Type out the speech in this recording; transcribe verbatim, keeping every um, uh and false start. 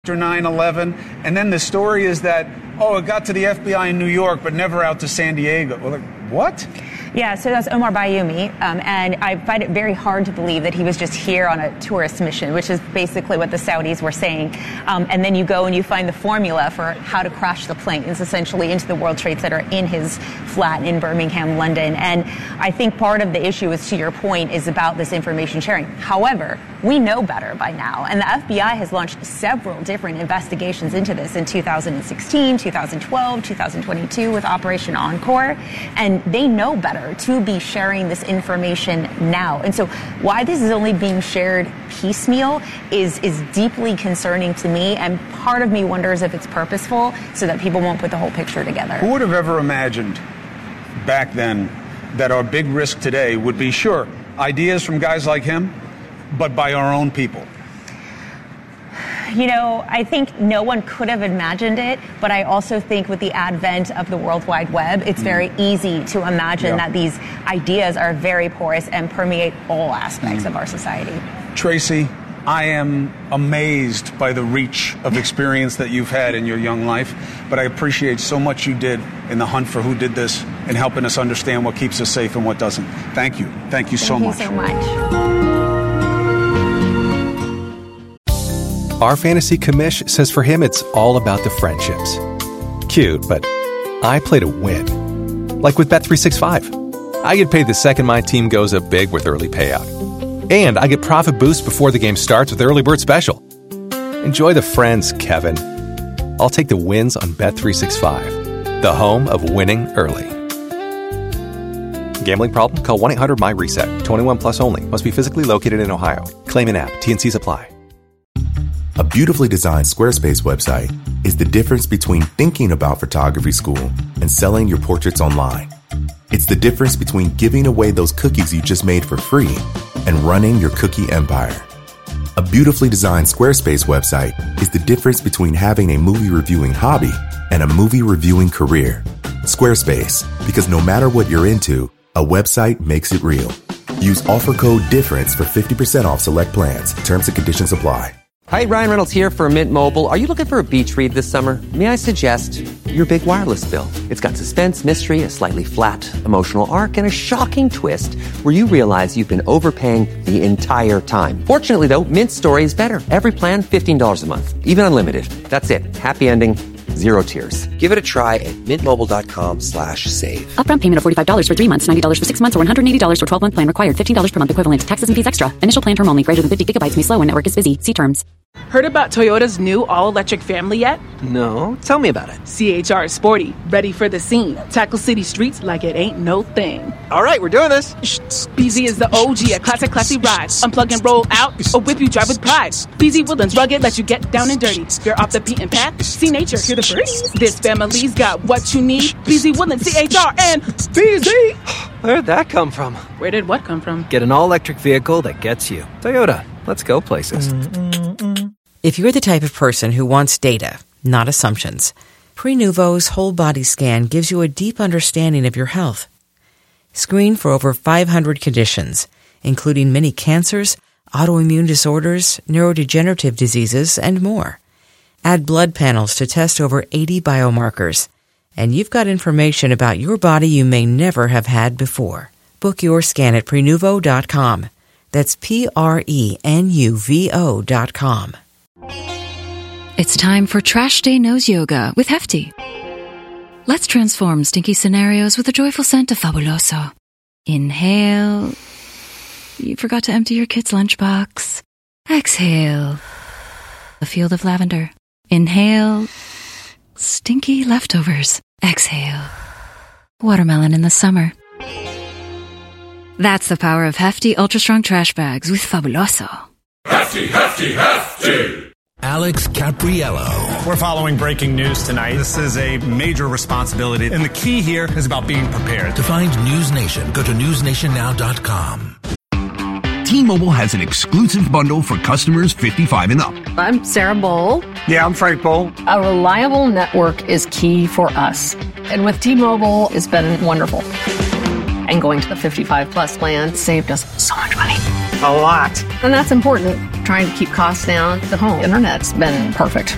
after nine eleven. And then the story is that, oh, it got to the F B I in New York, but never out to San Diego. Well, like, what? Yeah, so that's Omar Bayoumi, um, and I find it very hard to believe that he was just here on a tourist mission, which is basically what the Saudis were saying. Um, and then you go and you find the formula for how to crash the planes, essentially into the World Trade Center in his flat in Birmingham, London. And I think part of the issue is, to your point, is about this information sharing. However, we know better by now, and the F B I has launched several different investigations into this in two thousand sixteen, two thousand twelve, two thousand twenty-two with Operation Encore, and they know better to be sharing this information now. And so why this is only being shared piecemeal is is deeply concerning to me, and part of me wonders if it's purposeful so that people won't put the whole picture together. Who would have ever imagined back then that our big risk today would be, sure, ideas from guys like him, but by our own people? You know, I think no one could have imagined it, but I also think with the advent of the World Wide Web, it's very mm. easy to imagine yeah. that these ideas are very porous and permeate all aspects mm. of our society. Tracy, I am amazed by the reach of experience that you've had in your young life, but I appreciate so much you did in the hunt for who did this and helping us understand what keeps us safe and what doesn't. Thank you. Thank you Thank so you much. so much. Our fantasy commish says for him it's all about the friendships. Cute, but I play to win. Like with Bet three sixty-five. I get paid the second my team goes up big with early payout. And I get profit boost before the game starts with Early Bird Special. Enjoy the friends, Kevin. I'll take the wins on Bet three sixty-five, the home of winning early. Gambling problem? Call one eight hundred M Y reset. twenty-one plus only. Must be physically located in Ohio. Claim in app. T and Cs apply. A beautifully designed Squarespace website is the difference between thinking about photography school and selling your portraits online. It's the difference between giving away those cookies you just made for free and running your cookie empire. A beautifully designed Squarespace website is the difference between having a movie reviewing hobby and a movie reviewing career. Squarespace, because no matter what you're into, a website makes it real. Use offer code DIFFERENCE for fifty percent off select plans. Terms and conditions apply. Hi, Ryan Reynolds here for Mint Mobile. Are you looking for a beach read this summer? May I suggest your big wireless bill? It's got suspense, mystery, a slightly flat, emotional arc, and a shocking twist where you realize you've been overpaying the entire time. Fortunately, though, Mint's story is better. Every plan, fifteen dollars a month. Even unlimited. That's it. Happy ending. Zero tears. Give it a try at mintmobile.com slash save. Upfront payment of forty-five dollars for three months, ninety dollars for six months, or one hundred eighty dollars for twelve-month plan required. fifteen dollars per month equivalent. Taxes and fees extra. Initial plan term only. Greater than fifty gigabytes may slow when network is busy. See terms. Heard about Toyota's new all-electric family yet? No. Tell me about it. C H R is sporty, ready for the scene. Tackle city streets like it ain't no thing. All right, we're doing this. B Z is the O G, a classic, classy ride. Unplug and roll out, or whip you drive with pride. B Z Woodlands rugged, let you get down and dirty. You're off the beaten path, see nature, hear the birds. This family's got what you need. B Z Woodlands, C H R, and B Z. Where'd that come from? Where did what come from? Get an all-electric vehicle that gets you. Toyota. Let's go places. If you're the type of person who wants data, not assumptions, Prenuvo's whole body scan gives you a deep understanding of your health. Screen for over five hundred conditions, including many cancers, autoimmune disorders, neurodegenerative diseases, and more. Add blood panels to test over eighty biomarkers, and you've got information about your body you may never have had before. Book your scan at Prenuvo dot com. That's P R E N U V O dot com. It's time for Trash Day Nose Yoga with Hefty. Let's transform stinky scenarios with the joyful scent of Fabuloso. Inhale. You forgot to empty your kid's lunchbox. Exhale. A field of lavender. Inhale. Stinky leftovers. Exhale. Watermelon in the summer. That's the power of Hefty Ultra Strong Trash Bags with Fabuloso. Hefty, Hefty, Hefty! Alex Capriello. We're following breaking news tonight. This is a major responsibility, and the key here is about being prepared. To find News Nation, go to news nation now dot com. T-Mobile has an exclusive bundle for customers fifty-five and up. I'm Sarah Bowl. Yeah, I'm Frank Bowl. A reliable network is key for us. And with T-Mobile, it's been wonderful. And going to the fifty-five plus plan saved us so much money. A lot. And that's important. Trying to keep costs down. The home internet's been perfect.